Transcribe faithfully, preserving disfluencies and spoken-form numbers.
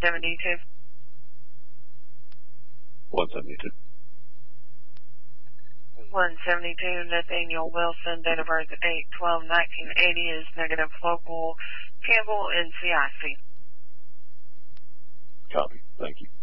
seventy-two. one seventy-two. one seventy-two, Nathaniel Wilson, date of birth eight twelve nineteen eighty, is negative local Campbell, N C I C. Copy. Thank you.